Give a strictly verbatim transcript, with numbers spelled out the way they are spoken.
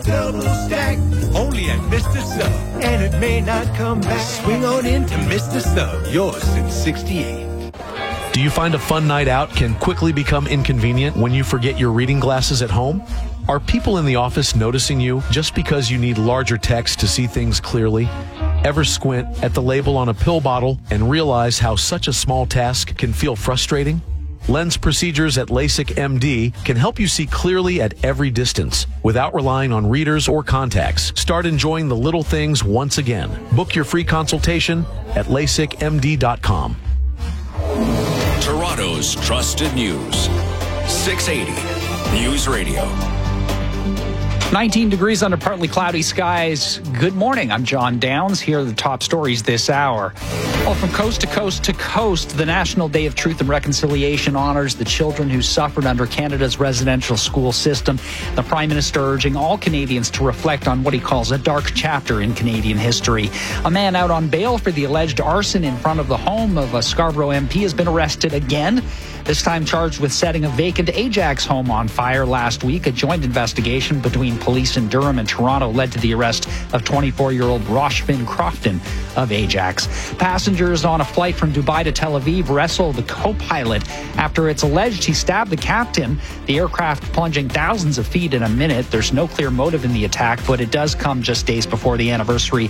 double stack, only at Mister Sub. And it may not come back. Swing on into Mister Sub, yours since sixty-eight. Do you find a fun night out can quickly become inconvenient when you forget your reading glasses at home? Are people in the office noticing you just because you need larger text to see things clearly? Ever squint at the label on a pill bottle and realize how such a small task can feel frustrating? Lens procedures at LASIK M D can help you see clearly at every distance without relying on readers or contacts. Start enjoying the little things once again. Book your free consultation at lasik m d dot com. Toronto's trusted news. six eighty News Radio. nineteen degrees under partly cloudy skies. Good morning. I'm John Downs. Here are the top stories this hour. Well, from coast to coast to coast, the National Day of Truth and Reconciliation honors the children who suffered under Canada's residential school system. The Prime Minister urging all Canadians to reflect on what he calls a dark chapter in Canadian history. A man out on bail for the alleged arson in front of the home of a Scarborough M P has been arrested again, this time charged with setting a vacant Ajax home on fire last week. A joint investigation between police in Durham and Toronto led to the arrest of twenty-four-year-old Roshvin Crofton of Ajax. Passengers on a flight from Dubai to Tel Aviv wrestled the co-pilot after it's alleged he stabbed the captain. The aircraft plunging thousands of feet in a minute. There's no clear motive in the attack, but it does come just days before the anniversary